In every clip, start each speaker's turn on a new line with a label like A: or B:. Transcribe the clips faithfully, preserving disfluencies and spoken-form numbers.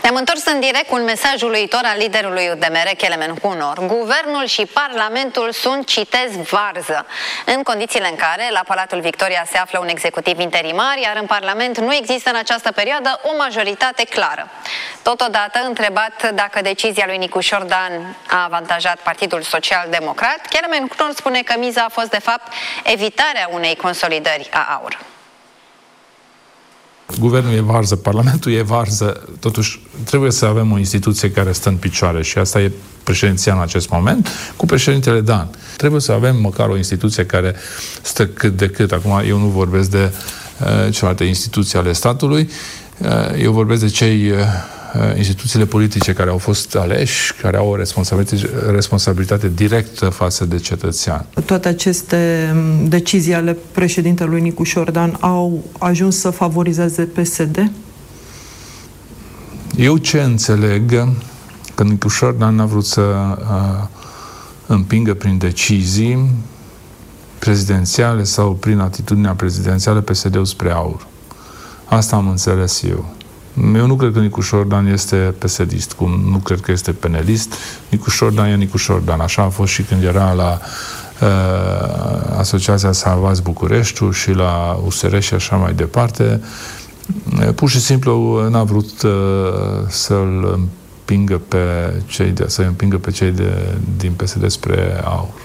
A: Ne-am întors în direct cu un mesaj uluitor al liderului U D M R, Kelemen Hunor. Guvernul și Parlamentul sunt, citez, varză, în condițiile în care la Palatul Victoria se află un executiv interimar, iar în Parlament nu există în această perioadă o majoritate clară. Totodată, întrebat dacă decizia lui Nicu Șordan a avantajat Partidul Social Democrat, Kelemen Hunor spune că miza a fost, de fapt, evitarea unei consolidări a A U R.
B: Guvernul e varză, Parlamentul e varză, totuși trebuie să avem o instituție care stă în picioare și asta e președinția în acest moment, cu președintele Dan. Trebuie să avem măcar o instituție care stă cât de cât. Acum eu nu vorbesc de uh, celelalte instituții ale statului, uh, eu vorbesc de cei uh, instituțiile politice care au fost aleși, care au o responsabilitate, responsabilitate directă față de cetățean.
C: Toate aceste decizii ale președintelui Nicu Șordan au ajuns să favorizeze P S D?
B: Eu ce înțeleg, că Nicu Șordan n-a vrut să uh, împingă prin decizii prezidențiale sau prin atitudinea prezidențială P S D-ul spre A U R. Asta am înțeles eu. Eu nu cred că Nicu Șordan este P S D-ist, cum nu cred că este penelist. Nicu Șordan e Nicu Șordan. Așa a fost și când era la uh, Asociația Salvați Bucureștiul și la U S R și așa mai departe. Pur și simplu n-a vrut uh, să-l împingă pe cei de, să împingă pe cei de, din P S D spre A U R.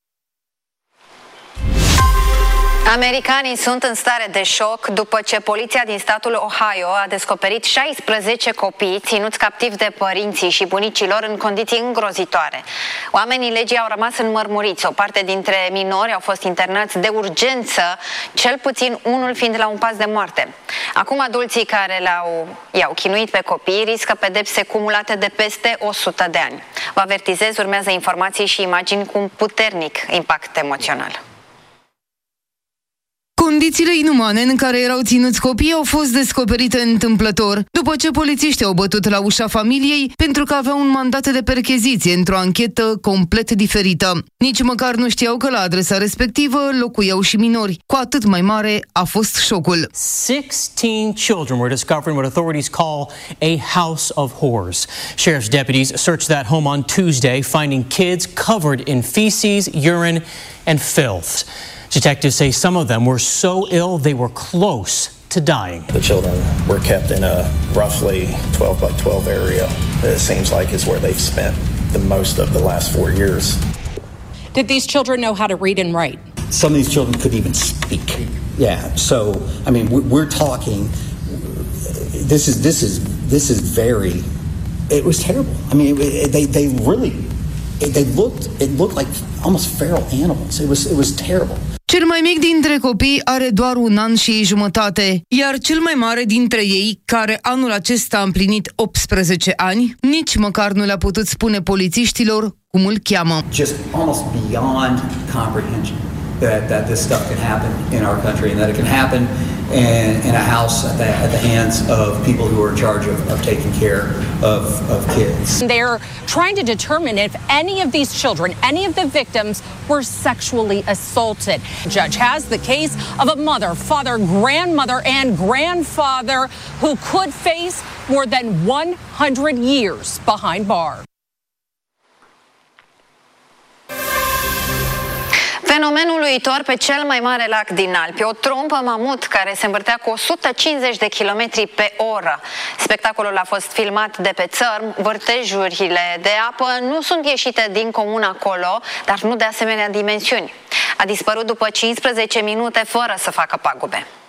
A: Americanii sunt în stare de șoc după ce poliția din statul Ohio a descoperit șaisprezece copii ținuți captivi de părinții și bunicilor în condiții îngrozitoare. Oamenii legii au rămas înmărmuriți. O parte dintre minori au fost internați de urgență, cel puțin unul fiind la un pas de moarte. Acum adulții care le-au, i-au chinuit pe copii riscă pedepse cumulate de peste o sută de ani. Vă avertizez, urmează informații și imagini cu un puternic impact emoțional.
D: Condițiile inumane în care erau ținuți copiii au fost descoperite întâmplător, după ce polițiștii au bătut la ușa familiei pentru că aveau un mandat de percheziție într-o anchetă complet diferită. Nici măcar nu știau că la adresa respectivă locuiau și minori. Cu atât mai mare a fost șocul.
E: sixteen children were discovered in what authorities call a house of horrors. Sheriff's deputies searched that home on Tuesday, finding kids covered in feces, urine, and filth. Detectives say some of them were so ill they were close to dying.
F: The children were kept in a roughly twelve by twelve area. It seems like is where they've spent the most of the last four years.
G: Did these children know how to read and write?
H: Some of these children couldn't even speak. Yeah, so I mean, we're talking. This is this is this is very. It was terrible. I mean, it, they they really. They looked. It looked like almost feral animals. It was. It was terrible.
D: Cel mai mic dintre copii are doar un an și jumătate, iar cel mai mare dintre ei, care anul acesta a împlinit optsprezece ani, nici măcar nu le-a putut spune polițiștilor cum îl cheamă.
H: Just almost beyond comprehension that that this stuff can happen in our country and that it can happen in, in a house at the, at the hands of people who are in charge of, of taking care of, of kids.
G: They're trying to determine if any of these children, any of the victims, were sexually assaulted. The judge has the case of a mother, father, grandmother, and grandfather who could face more than one hundred years behind bars.
A: Fenomenul uluitor pe cel mai mare lac din Alpi, o trompă mamut care se învârtea cu o sută cincizeci de kilometri pe oră. Spectacolul a fost filmat de pe țărm, vârtejurile de apă nu sunt ieșite din comun acolo, dar nu de asemenea dimensiuni. A dispărut după cincisprezece minute fără să facă pagube.